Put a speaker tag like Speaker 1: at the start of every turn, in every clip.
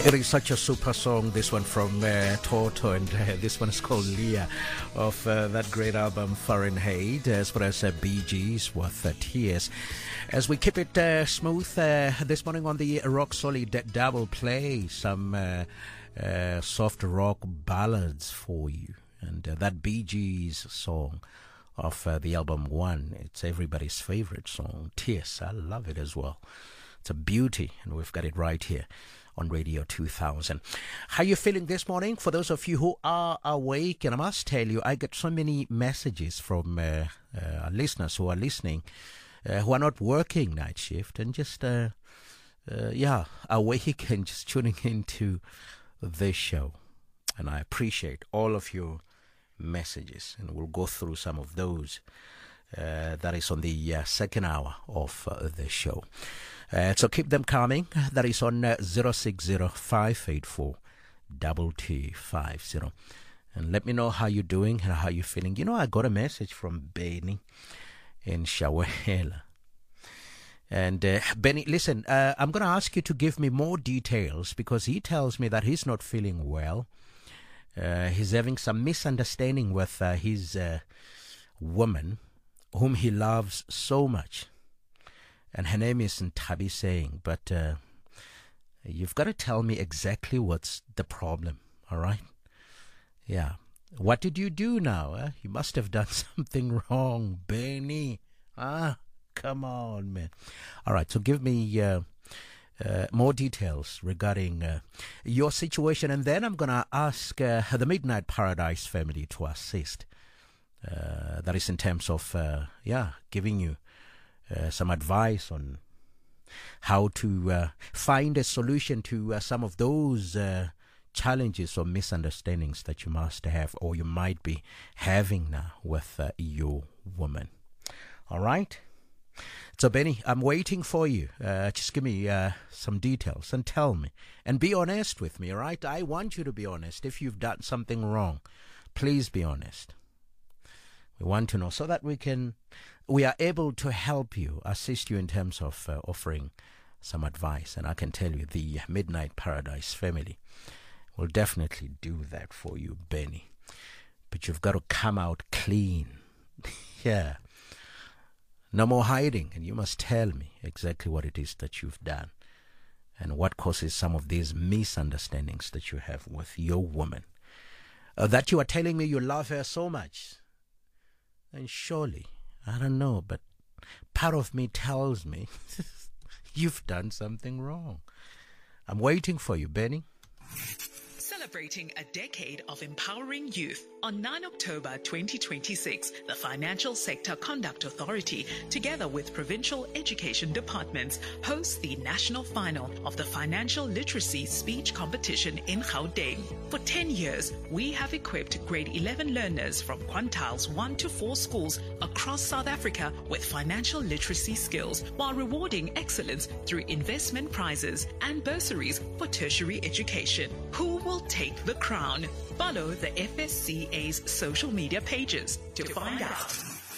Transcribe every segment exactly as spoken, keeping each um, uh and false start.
Speaker 1: It is such a super song, this one from uh, Toto, and uh, this one is called Leah, of uh, that great album Fahrenheit, as well as uh, Bee Gees with uh, Tears. As we keep it uh, smooth uh, this morning on the Rock Solid Double Play, some uh, uh, soft rock ballads for you. And uh, that Bee Gees song of uh, the album One, it's everybody's favorite song, Tears. I love it as well. It's a beauty, and we've got it right here on Radio two thousand. How you feeling this morning? For those of you who are awake, and I must tell you, I get so many messages from uh, uh, listeners who are listening, uh, who are not working night shift, and just, uh, uh, yeah, awake and just tuning into this show. And I appreciate all of your messages, and we'll go through some of those. Uh, that is on the uh, second hour of uh, the show. Uh, so keep them coming. That is on uh, zero six zero, five eight four, two two five zero. And let me know how you're doing and how you're feeling. You know, I got a message from Benny in Shawela. And uh, Benny, listen, uh, I'm going to ask you to give me more details, because he tells me that he's not feeling well. Uh, he's having some misunderstanding with uh, his uh, woman, whom he loves so much. And her name is Ntabi saying, but uh, you've got to tell me exactly what's the problem, all right? Yeah. What did you do now? Eh? You must have done something wrong, Benny. Ah, come on, man. All right, so give me uh, uh, more details regarding uh, your situation, and then I'm going to ask uh, the Midnight Paradise family to assist. Uh, that is in terms of, uh, yeah, giving you uh, some advice on how to uh, find a solution to uh, some of those uh, challenges or misunderstandings that you must have or you might be having now with uh, your woman. All right? So, Benny, I'm waiting for you. Uh, just give me uh, some details and tell me. And be honest with me, all right? I want you to be honest. If you've done something wrong, please be honest. We want to know so that we can, we are able to help you, assist you in terms of uh, offering some advice. And I can tell you, the Midnight Paradise family will definitely do that for you, Benny. But you've got to come out clean. Yeah. No more hiding. And you must tell me exactly what it is that you've done and what causes some of these misunderstandings that you have with your woman. Uh, that you are telling me you love her so much. And surely, I don't know, but part of me tells me you've done something wrong. I'm waiting for you, Benny.
Speaker 2: Celebrating a decade of empowering youth, on the ninth of October twenty twenty-six, the Financial Sector Conduct Authority, together with provincial education departments, hosts the national final of the Financial Literacy Speech Competition in Gauteng. For ten years, we have equipped grade eleven learners from quantiles one to four schools across South Africa with financial literacy skills, while rewarding excellence through investment prizes and bursaries for tertiary education. Who will take the crown? Follow the F S C A's social media pages to find out.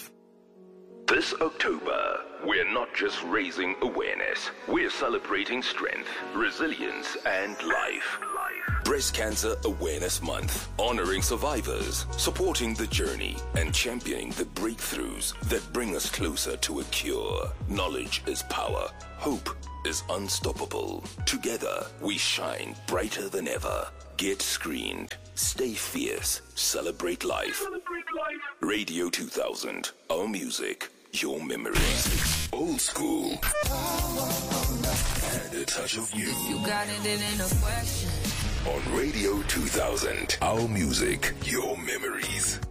Speaker 3: This October, we're not just raising awareness, we're celebrating strength, resilience, and life. Breast Cancer Awareness Month, honoring survivors, supporting the journey, and championing the breakthroughs that bring us closer to a cure. Knowledge is power. Hope is unstoppable. Together, we shine brighter than ever. Get screened. Stay fierce. Celebrate life. Celebrate life. Radio two thousand. Our music, your memories. Old school. And a touch of you.
Speaker 4: You got it, it ain't a question.
Speaker 3: On Radio two thousand. Our music, your memories.